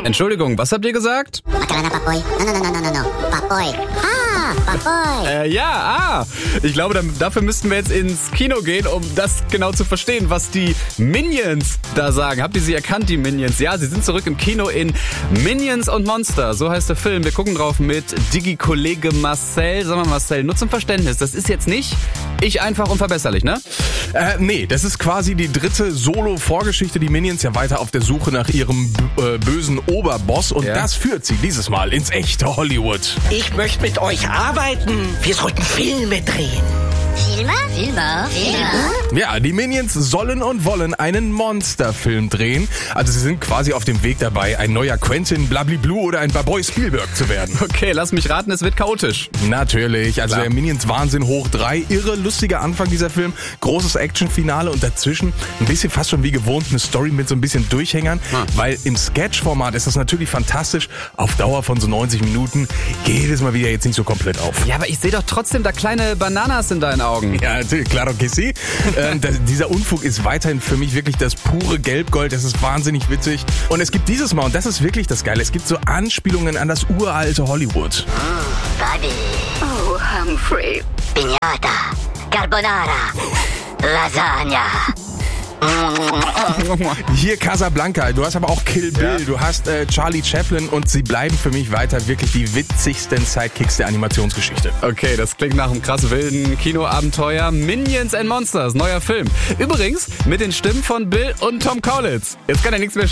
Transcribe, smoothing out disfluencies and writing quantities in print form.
Entschuldigung, was habt ihr gesagt? Macarena Papoy. No. Papoy. Papoy. Ich glaube, dafür müssten wir jetzt ins Kino gehen, um das genau zu verstehen, was die Minions da sagen. Habt ihr sie erkannt, die Minions? Ja, sie sind zurück im Kino in Minions und Monster. So heißt der Film. Wir gucken drauf mit Digi-Kollege Marcel. Sag mal, Marcel, nur zum Verständnis. Das ist jetzt nicht ich einfach unverbesserlich, ne? Nee, das ist quasi die dritte Solo-Vorgeschichte. Die Minions ja weiter auf der Suche nach ihrem bösen Oberboss. Und das führt sie dieses Mal ins echte Hollywood. Ich möchte mit euch arbeiten. Wir sollten Filme drehen. Filme? Ja, die Minions sollen und wollen einen Monsterfilm drehen. Also sie sind quasi auf dem Weg dabei, ein neuer Quentin Blablablu oder ein Baboy Spielberg zu werden. Okay, lass mich raten, es wird chaotisch. Natürlich, also der Minions Wahnsinn hoch 3. Irre, lustiger Anfang dieser Film. Großes Actionfinale und dazwischen ein bisschen fast schon wie gewohnt eine Story mit so ein bisschen Durchhängern. Weil im Sketch-Format ist das natürlich fantastisch. Auf Dauer von so 90 Minuten geht es mal wieder jetzt nicht so komplett auf. Ja, aber ich sehe doch trotzdem da kleine Bananas in deinen Augen. Ja, natürlich, claro que sí. Dieser Unfug ist weiterhin für mich wirklich das pure Gelbgold. Das ist wahnsinnig witzig. Und es gibt dieses Mal, und das ist wirklich das Geile, es gibt so Anspielungen an das uralte Hollywood. Bobby. Oh, Humphrey. Piñata. Carbonara. Lasagna. Hier Casablanca, du hast aber auch Kill Bill, du hast Charlie Chaplin und sie bleiben für mich weiter wirklich die witzigsten Sidekicks der Animationsgeschichte. Okay, das klingt nach einem krass wilden Kinoabenteuer. Minions and Monsters, neuer Film. Übrigens mit den Stimmen von Bill und Tom Kaulitz. Jetzt kann ja nichts mehr